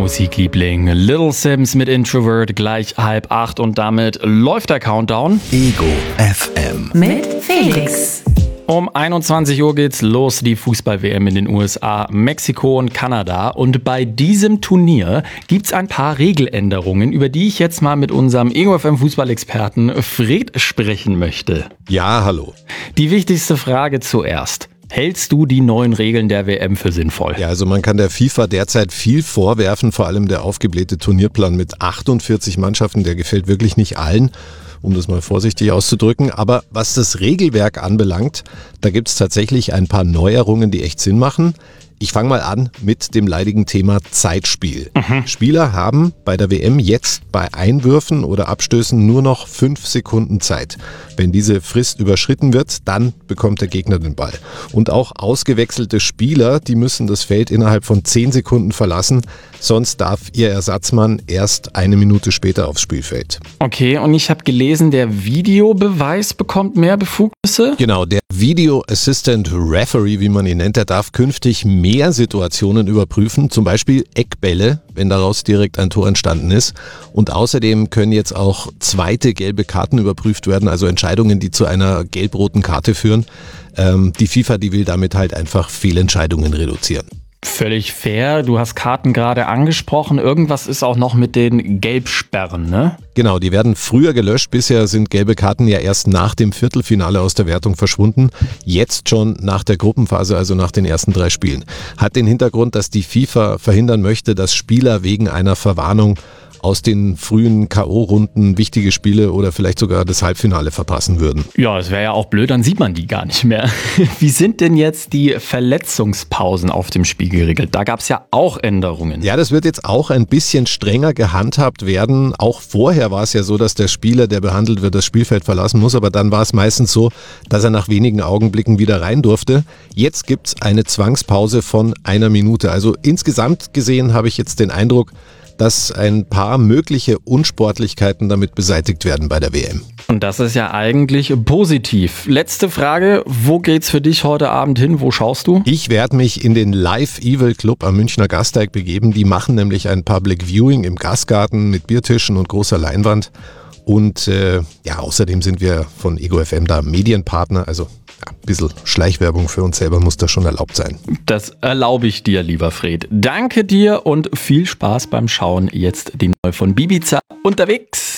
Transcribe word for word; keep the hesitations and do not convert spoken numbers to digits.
Musikliebling Little Sims mit Introvert, gleich halb acht und damit läuft der Countdown. Ego F M mit Felix. Um einundzwanzig Uhr geht's los, die Fußball-W M in den U S A, Mexiko und Kanada. Und bei diesem Turnier gibt's ein paar Regeländerungen, über die ich jetzt mal mit unserem Ego F M-Fußballexperten Fred sprechen möchte. Ja, hallo. Die wichtigste Frage zuerst. Hältst du die neuen Regeln der W M für sinnvoll? Ja, also man kann der FIFA derzeit viel vorwerfen, vor allem der aufgeblähte Turnierplan mit achtundvierzig Mannschaften, der gefällt wirklich nicht allen, um das mal vorsichtig auszudrücken. Aber was das Regelwerk anbelangt, da gibt es tatsächlich ein paar Neuerungen, die echt Sinn machen. Ich fange mal an mit dem leidigen Thema Zeitspiel. Mhm. Spieler haben bei der W M jetzt bei Einwürfen oder Abstößen nur noch fünf Sekunden Zeit. Wenn diese Frist überschritten wird, dann bekommt der Gegner den Ball. Und auch ausgewechselte Spieler, die müssen das Feld innerhalb von zehn Sekunden verlassen, sonst darf ihr Ersatzmann erst eine Minute später aufs Spielfeld. Okay, und ich habe gelesen, der Videobeweis bekommt mehr Befugnisse? Genau, der Video Assistant Referee, wie man ihn nennt, der darf künftig mehr Situationen überprüfen, zum Beispiel Eckbälle, wenn daraus direkt ein Tor entstanden ist. Und außerdem können jetzt auch zweite gelbe Karten überprüft werden, also Entscheidungen, die zu einer gelb-roten Karte führen. Ähm, die FIFA, die will damit halt einfach Fehlentscheidungen reduzieren. Völlig fair. Du hast Karten gerade angesprochen. Irgendwas ist auch noch mit den Gelbsperren, ne? Genau, die werden früher gelöscht. Bisher sind gelbe Karten ja erst nach dem Viertelfinale aus der Wertung verschwunden. Jetzt schon nach der Gruppenphase, also nach den ersten drei Spielen. Hat den Hintergrund, dass die FIFA verhindern möchte, dass Spieler wegen einer Verwarnung aus den frühen K O-Runden wichtige Spiele oder vielleicht sogar das Halbfinale verpassen würden. Ja, es wäre ja auch blöd, dann sieht man die gar nicht mehr. Wie sind denn jetzt die Verletzungspausen auf dem Spiel geregelt? Da gab es ja auch Änderungen. Ja, das wird jetzt auch ein bisschen strenger gehandhabt werden. Auch vorher war es ja so, dass der Spieler, der behandelt wird, das Spielfeld verlassen muss, aber dann war es meistens so, dass er nach wenigen Augenblicken wieder rein durfte. Jetzt gibt es eine Zwangspause von einer Minute. Also insgesamt gesehen habe ich jetzt den Eindruck, dass ein paar mögliche Unsportlichkeiten damit beseitigt werden bei der W M. Und das ist ja eigentlich positiv. Letzte Frage, wo geht's für dich heute Abend hin? Wo schaust du? Ich werde mich in den Live Evil Club am Münchner Gasteig begeben. Die machen nämlich ein Public Viewing im Gastgarten mit Biertischen und großer Leinwand. Und äh, ja, außerdem sind wir von Ego F M da Medienpartner, also ja, ein bisschen Schleichwerbung für uns selber muss da schon erlaubt sein. Das erlaube ich dir, lieber Fred. Danke dir und viel Spaß beim Schauen. Jetzt die neue von Bibiza unterwegs.